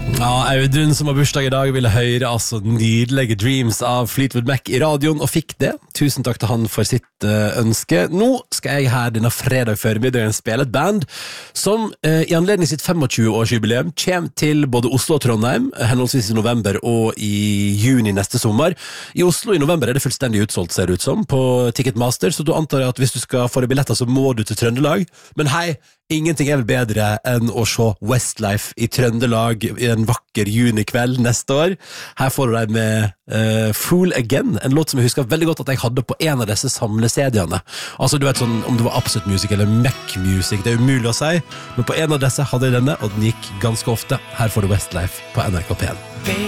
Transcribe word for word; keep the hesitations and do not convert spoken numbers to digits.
Ja, Audun som har bursdag I dag ville høre altså nydelige Dreams av Fleetwood Mac I radioen, og fikk det. Tusen takk til han for sitt uh, ønske. Nå skal jeg her denne fredag formiddagen spille et band som uh, I anledning sitt tjuefem-årsjubileum kommer til både Oslo og Trondheim, henholdsvis I november og I juni neste sommer. I Oslo I november er det fullstendig utsolgt, ser det ut som, på Ticketmaster, så du antar at hvis du skal få deg billetter, så må du til Trøndelag. Men hei, ingenting er vel bedre enn å se Westlife I Trøndelag I en vakker junikveld neste år. Her får du deg med uh, Fool Again, en låt som jeg husker veldig godt at jeg hadde på en av disse samlesediene. Altså, du vet sånn, om det var Absolute Music eller Mac Music, det er umulig å si, men på en av disse hadde jeg denne, og den gikk ganske ofte. Her får du Westlife på N R K P en.